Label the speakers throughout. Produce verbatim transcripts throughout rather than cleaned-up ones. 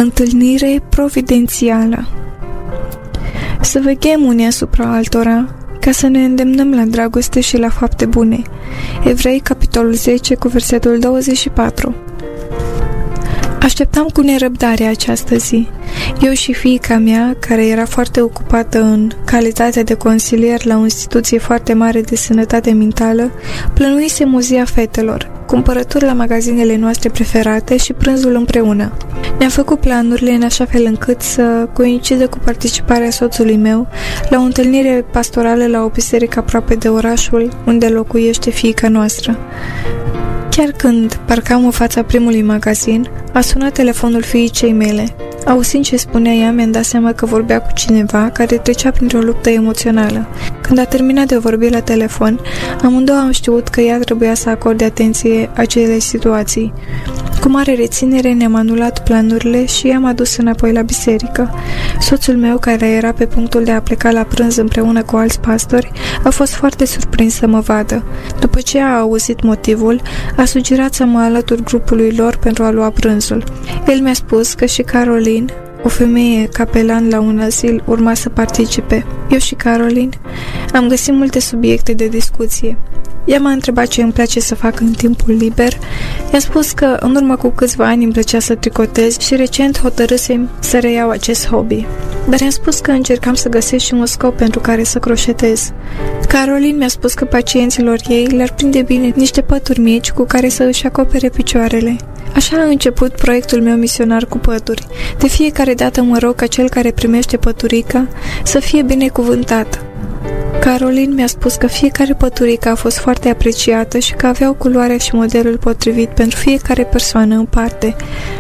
Speaker 1: Întâlnire providențială. Să veghem unii asupra altora, ca să ne îndemnăm la dragoste și la fapte bune. Evrei, capitolul zece, cu versetul douăzeci și patru. Așteptam cu nerăbdare această zi. Eu și fiica mea, care era foarte ocupată în calitate de consilier la o instituție foarte mare de sănătate mentală, plănuisem o zi a fetelor, cumpărături la magazinele noastre preferate și prânzul împreună. Ne-am făcut planurile în așa fel încât să coincidă cu participarea soțului meu la o întâlnire pastorală la o biserică aproape de orașul unde locuiește fiica noastră. Chiar când parcam în fața primului magazin, a sunat telefonul fiicei mele. Auzind ce spunea ea, mi-am dat seama că vorbea cu cineva care trecea printr-o luptă emoțională. Când a terminat de vorbi la telefon, amândouă am știut că ea trebuia să acorde atenție acelei situații. Cu mare reținere ne-am anulat planurile și i-am adus înapoi la biserică. Soțul meu, care era pe punctul de a pleca la prânz împreună cu alți pastori, a fost foarte surprins să mă vadă. După ce a auzit motivul, a sugerat să mă alătur grupului lor pentru a lua prânzul. El mi-a spus că și Caroline, o femeie capelan la un asil, urma să participe. Eu și Caroline am găsit multe subiecte de discuție. Ea m-a întrebat ce îmi place să fac în timpul liber. I-am spus că în urmă cu câțiva ani îmi plăcea să tricotez și recent hotărâsem să reiau acest hobby. Dar i-am spus că încercam să găsesc și un scop pentru care să croșetez. Caroline mi-a spus că pacienților ei le-ar prinde bine niște pături mici cu care să își acopere picioarele. Așa a început proiectul meu misionar cu pături. De fiecare dată mă rog ca cel care primește păturica să fie binecuvântat. Caroline mi-a spus că fiecare păturică a fost foarte apreciată și că aveau culoarea și modelul potrivit pentru fiecare persoană în parte.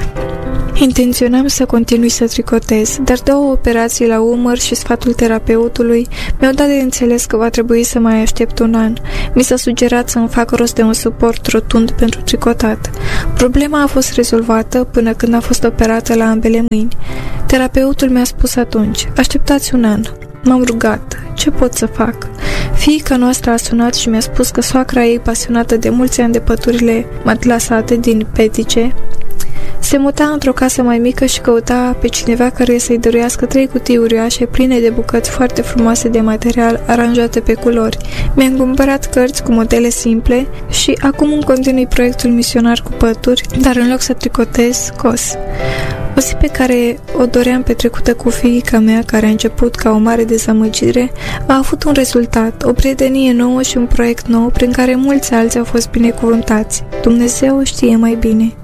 Speaker 1: Intenționam să continui să tricotez, dar două operații la umăr și sfatul terapeutului mi-au dat de înțeles că va trebui să mai aștept un an. Mi s-a sugerat să-mi fac rost de un suport rotund pentru tricotat. Problema a fost rezolvată până când a fost operată la ambele mâini. Terapeutul mi-a spus atunci: așteptați un an. M-am rugat. Ce pot să fac? Fiica noastră a sunat și mi-a spus că soacra ei, pasionată de mulți ani de păturile matlasate din petice, se muta într-o casă mai mică și căuta pe cineva care să-i dăruiască trei cutii uriașe pline de bucăți foarte frumoase de material aranjate pe culori. Mi-am cumpărat cărți cu modele simple și acum îmi continui proiectul misionar cu pături, dar în loc să tricotez, cos. O zi pe care o doream petrecută cu fiica mea, care a început ca o mare dezamăgire, a avut un rezultat, o prietenie nouă și un proiect nou prin care mulți alții au fost binecuvântați. Dumnezeu știe mai bine.